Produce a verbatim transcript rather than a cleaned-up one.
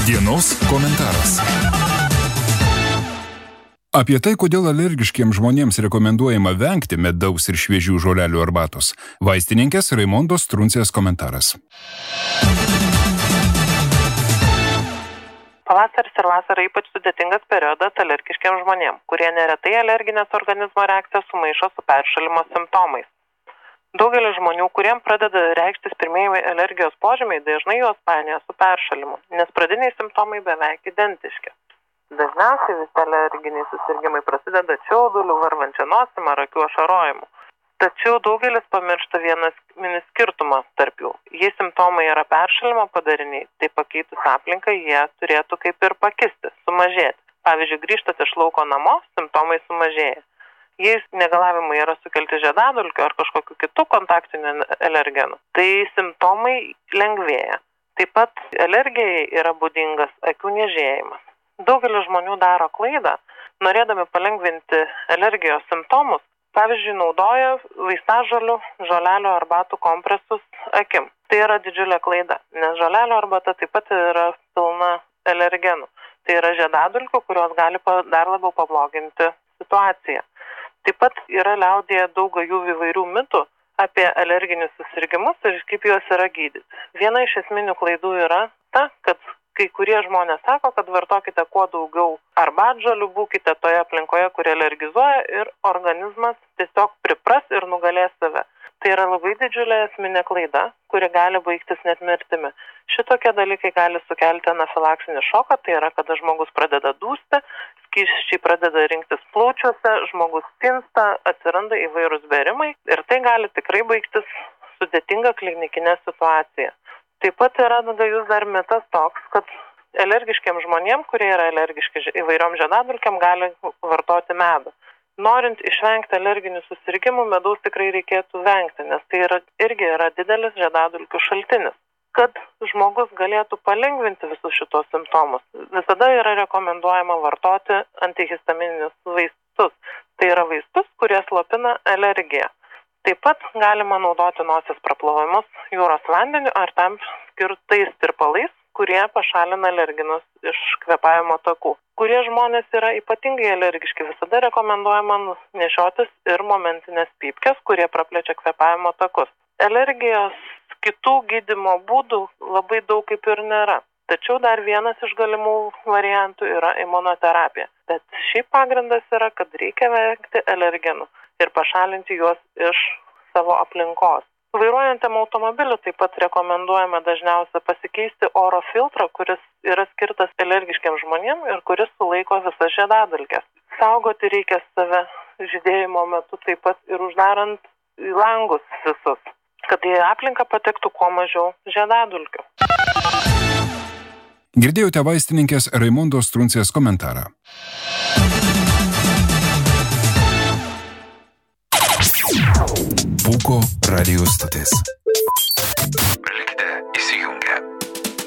Dienos komentaras. Apie tai, kodėl alergiškiems žmonėms rekomenduojama vengti medaus ir šviežių žolelių arbatos. Vaistininkės Raimondos Truncės komentaras. Pavasaris ir vasara ypač sudėtingas periodas alergiškiems žmonėms, kurie neretai alerginės organizmo reakcijas sumaišo su peršalimo simptomais. Daugelis žmonių, kuriems pradeda reikštis pirmieji alergijos požymiai, dažnai juos painioja su peršalimu, nes pradiniai simptomai beveik identiški. Dažniausiai visi alerginiai susirgimai prasideda čiauduliu, varvančia nosim ar akių ašarojimu. Tačiau daugelis pamiršta vienas mini skirtumą tarp jų. Jei simptomai yra peršalimo padariniai, tai pakeitus aplinką jie turėtų kaip ir pakisti, sumažėti. Pavyzdžiui, grįžtat iš lauko namo, simptomai sumažėja. Jei negalavimai yra sukelti žiedadulkių ar kažkokiu kitų kontaktinių alergenų, tai simptomai lengvėja. Taip pat alergijai yra būdingas akių niežėjimas. Daugelis žmonių daro klaidą, norėdami palengvinti alergijos simptomus, pavyzdžiui, naudoja vaistažolių, žolelių arbatų kompresus akim. Tai yra didžiulė klaida, nes žolelių arbata taip pat yra pilna alergenų. Tai yra žiedadulkių, kurios gali dar labiau pabloginti situaciją. Taip pat yra liaudyje daug jų įvairių mitų apie alerginius susirgimus ir kaip juos yra gydyti. Viena iš esminių klaidų yra ta, kad kai kurie žmonės sako, kad vartokite kuo daugiau arbatžolių, būkite toje aplinkoje, kuri alergizuoja ir organizmas tiesiog pripras ir nugalės save. Tai yra labai didžiulė esminė klaida, kuri gali baigtis net mirtimi. Šitokie dalykai gali sukelti anafilaksinį šoką, tai yra, kada žmogus pradeda dūsti, skysčiai pradeda rinktis plaučiuose, žmogus tinsta, atsiranda įvairūs bėrimai ir tai gali tikrai baigtis sudėtinga klinikinė situacija. Taip pat yra gajus dar mitas toks, kad alergiškiams žmonėms, kurie yra alergiški įvairiom žiedadulkėm, gali vartoti medų. Norint išvengti alerginių susirgimų, medaus tikrai reikėtų vengti, nes tai yra, irgi yra didelis žiedadulkių šaltinis. Kad žmogus galėtų palengvinti visus šitos simptomus, visada yra rekomenduojama vartoti antihistamininius vaistus. Tai yra vaistus, kurie slopina alergiją. Taip pat galima naudoti nosies praplovimus jūros vandeniu ar tam skirtais tirpalais, kurie pašalina alerginus iš kvėpavimo takų. Kurie žmonės yra ypatingai alergiški, visada rekomenduojama nešiotis ir momentinės pypkės, kurie praplečia kvėpavimo takus. Alergijos kitų gydymo būdų labai daug kaip ir nėra. Tačiau dar vienas iš galimų variantų yra imunoterapija. Bet šiaip pagrindas yra, kad reikia vengti alergenų ir pašalinti juos iš savo aplinkos. Vairuojantiem automobiliu taip pat rekomenduojama dažniausia pasikeisti oro filtrą, kuris yra skirtas alergiškiams žmonėms ir kuris sulaiko visas žiedadulkes. Saugoti reikia save žydėjimo metu taip pat ir uždarant langus visus, kad į aplinką patektų kuo mažiau žiedadulkių. Girdėjote vaistininkės Raimondos Truncės komentarą. Pūko radijos stotis.